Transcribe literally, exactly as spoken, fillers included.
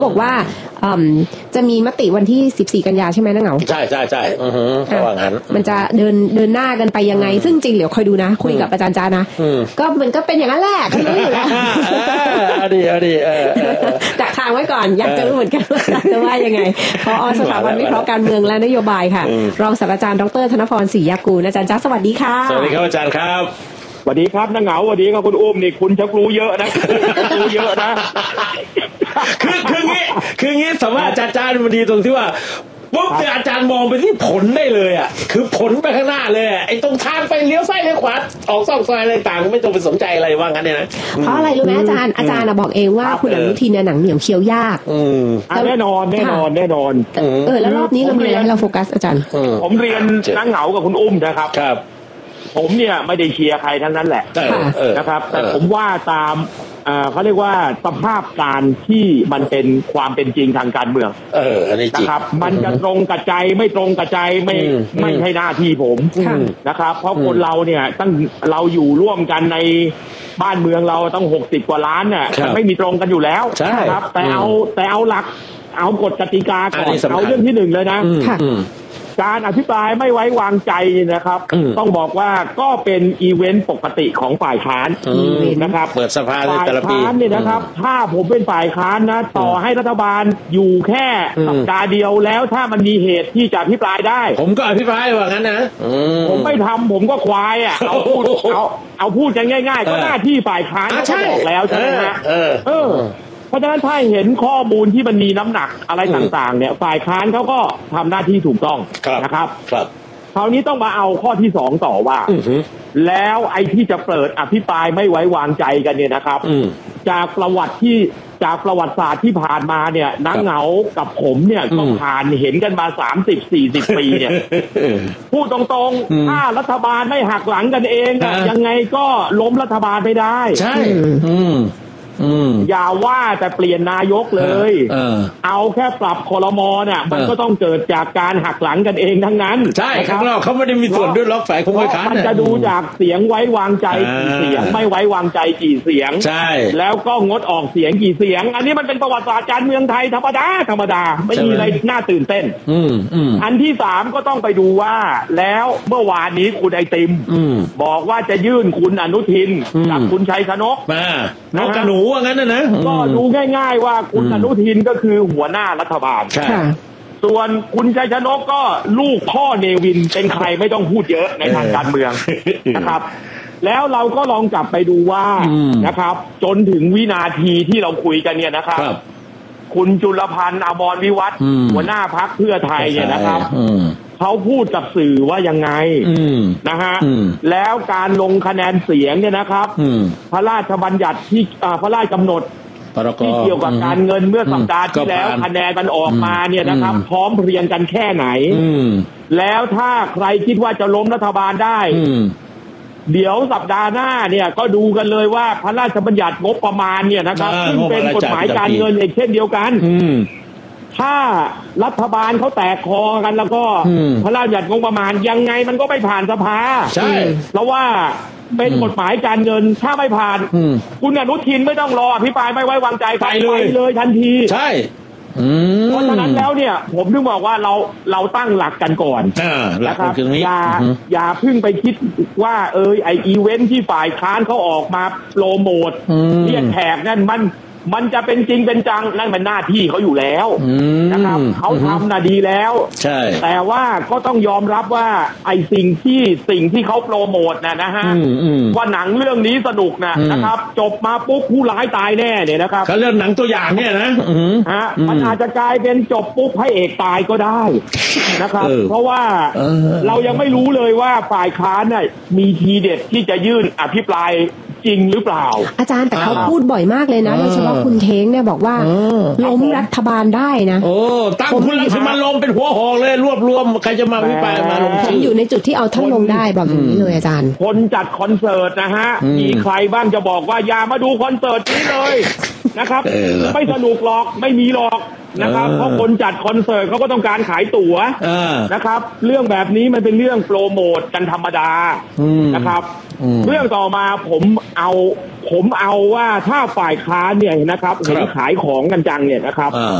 บอกว่าจะมีมติวันที่สิบสี่กันยาใช่ไหมน้าเหงาใช่ใช่ใช่อือฮึเพราะว่างั้นมันจะเดินเดินหน้ากันไปยังไงซึ่งจริงเดี๋ยวคอยดูนะคุยกับอาจารย์จ้านะก็มันก็เป็นอย่างนั้นแหละก็รู้อยู่แล้วอดีอดีจะทางไว้ก่อนอยากจะรู้เหมือนกันว่าจะว่ายังไงพอสถาบันวิเคราะห์การเมืองและนโยบายค่ะรองศาสตราจารย์ดรธนพรศรียากูลอาจารย์จ้าสวัสดีค่ะสวัสดีครับอาจารย์ครับสวัสดีครับน้าเหงาสวัสดีครับคุณอุ้มนี่คุณชักรู้เยอะนะรู้เยอะนะคือคืองี้คืองี้สมมติอาจารย์จ้ามันดีตรงที่ว่าปุ๊บเนี่ยอาจารย์มองไปที่ผลได้เลยอ่ะคือผลไปข้างหน้าเลยไอ้ตรงทางไปเลี้ยวซ้ายเลี้ยวขวาออกซอกซอยอะไรต่างไม่ต้องไปสนใจอะไรว่างั้นเนี่ยนะเพราะอะไรรู้ไหมอาจารย์อาจารย์บอกเองว่าคุณอนุทินเนี่ยหนังเหนียวเคี้ยวยากแน่นอนแน่นอนแน่นอนเออแล้วรอบนี้เรามีอะไรให้เราโฟกัสอาจารย์ผมเรียนน้าเหงากับคุณอุ้มนะครับครับผมเนี่ยไม่ได้เชียร์ใครทั้งนั้นแหละนะครับแต่ผมว่าตามเขาเรียกว่าสภาพการที่มันเป็นความเป็นจริงทางการเมืองเอออันนี้จริงนะครับมันจะตรงกับใจไม่ตรงกับใจไม่ไม่ใช่หน้าที่ผมนะครับเพราะคนเราเนี่ยตั้งเราอยู่ร่วมกันในบ้านเมืองเราต้องหกสิบกว่าล้านเนี่ยไม่มีตรงกันอยู่แล้วนะครับแต่เอาแต่เอาหลักเอากฎกติกาก่อนเอาเรื่องที่หนึ่งเลยนะการอภิปรายไม่ไว้วางใจนะครับต้องบอกว่าก็เป็นอีเวนต์ปกติของฝ่ายค้านนะครับเปิดสภาฝ่ายค้านเนี่ยนะครับถ้าผมเป็นฝ่ายค้านนะต่อให้รัฐบาลอยู่แค่สัปดาห์เดียวแล้วถ้ามันมีเหตุที่จะอภิปรายได้ผมก็อภิปรายว่างั้นนะผมไม่ทำผมก็ควายอ่ะเอาพูดเอาเอาพูดกันง่ายๆก็หน้าที่ฝ่ายค้านก็บอกแล้วใช่ไหมฮะเออเพราะฉะนั้นถ้าเห็นข้อมูลที่มันมีน้ำหนักอะไรต่างๆเนี่ยฝ่ายค้านเขาก็ทำหน้าที่ถูกต้องนะครับครับคราวนี้ต้องมาเอาข้อที่สองต่อว่าแล้วไอ้ที่จะเปิดอภิปรายไม่ไว้วางใจกันเนี่ยนะครับจากประวัติที่จากประวัติศาสตร์ที่ผ่านมาเนี่ยน้าเหงากับผมเนี่ยก็ผ่านเห็นกันมาสามสิบสี่สิบปีเนี่ยพูดตรงๆถ้ารัฐบาลไม่หักหลังกันเองยังไงก็ล้มรัฐบาลไม่ได้ใช่อย่าว่าแต่เปลี่ยนนายกเลยเออเอาแค่ปรับครม.เนี่ยมันก็ต้องเกิดจากการหักหลังกันเองทั้งนั้นใช่ข้างนอกเขาไม่ได้มีส่วนด้วยล็อกฝ่ายคงไม่ค้านมันจะดูจากเสียงไว้วางใจกี่เสียงไม่ไว้วางใจกี่เสียงใช่แล้วก็งดออกเสียงกี่เสียงอันนี้มันเป็นประวัติศาสตร์การเมืองไทยธรรมดาธรรมดาไม่มีอะไรน่าตื่นเต้นอันที่สามก็ต้องไปดูว่าแล้วเมื่อวานนี้คุณไอติมบอกว่าจะยื่นคุณอนุทินกับคุณชัยชนกมาน้องกระหนูว่างั้นนะนะก็ดูง่ายๆว่าคุณอนุทินก็คือหัวหน้ารัฐบาลส่วนคุณชัยชนกก็ลูกพ่อเนวินเป็นใครไม่ต้องพูดเยอะในทางการเมืองนะครับแล้วเราก็ลองกลับไปดูว่านะครับจนถึงวินาทีที่เราคุยกันเนี่ยนะครับคุณจุลพันธ์อมรวิวัฒน์หัวหน้าพรรคเพื่อไทยเนี่ยนะครับเขาพูดกับสื่อว่ายังไงนะฮะแล้วการลงคะแนนเสียงเนี่ยนะครับพระราชบัญญัติที่พระราชกำหนดที่เกี่ยวกับการเงินเมื่อสัปดาห์ที่แล้วคะแนนกันออกมาเนี่ยนะครับพร้อมเพรียงกันแค่ไหนแล้วถ้าใครคิดว่าจะล้มรัฐบาลได้เดี๋ยวสัปดาห์หน้าเนี่ยก็ดูกันเลยว่าพระราชบัญญัติงบประมาณเนี่ยนะครับซึ่งเป็นกฎหมายการเงินเองเช่นเดียวกันถ้ารัฐบาลเขาแตกคอกันแล้วก็พระราชบัญญัติงบประมาณยังไงมันก็ไม่ผ่านสภาใช่เพราะว่าเป็นกฎหมายการเงินถ้าไม่ผ่านคุณอนุทินไม่ต้องรออภิปรายไม่ไว้วางใจไปเลยเลยทันทีใช่เพราะฉะนั้นแล้วเนี่ยผมถึงบอกว่าเราเราตั้งหลักกันก่อนนะครับอย่าอย่าเพิ่งไปคิดว่าเออไออีเวนท์ที่ฝ่ายค้านเขาออกมาโปรโมทเรียกแขกนั่นมันมันจะเป็นจริงเป็นจังนั่นเป็นหน้าที่เขาอยู่แล้วนะครับเขาทำน่ะดีแล้วใช่แต่ว่าก็ต้องยอมรับว่าไอ้สิ่งที่สิ่งที่เขาโปรโมทน่ะนะฮะว่าหนังเรื่องนี้สนุกนะนะครับจบมาปุ๊บผู้ร้ายตายแน่เนี่ยนะครับเขาเรื่องหนังตัวอย่างเนี่ยนะฮะมันอาจจะกลายเป็นจบปุ๊บพระเอกตายก็ได้นะครับเพราะว่าเรายังไม่รู้เลยว่าฝ่ายค้านน่ะมีทีเด็ดที่จะยื่นอภิปรายจริงหรือเปล่าอาจารย์แต่เขาพูดบ่อยมากเลยนะโดยเฉพาะคุณเท้งเนี่ยบอกว่าล้มรัฐบาลได้นะโอ้ตั้งคุณรัฐบาลลงเป็นหัวหอกเลยรวบรวมใครจะมาวิปายมาลงผมอยู่ในจุดที่เอาท่านลงได้บอกอย่างนี้เลยอาจารย์คนจัดคอนเสิร์ตนะฮะมีใครบ้างจะบอกว่าอย่ามาดูคอนเสิร์ตนี้เลยนะครับไม่สนุกหรอกไม่มีหรอกนะครับเพราะคนจัดคอนเสิร์ตเขาก็ต้องการขายตั๋วนะครับเรื่องแบบนี้มันเป็นเรื่องโปรโมทกันธรรมดานะครับเรื่องต่อมาผมเอาผมเอาว่าถ้าฝ่ายค้านเนี่ยนะครับเห็นขายของกันจังเนี่ยนะครับ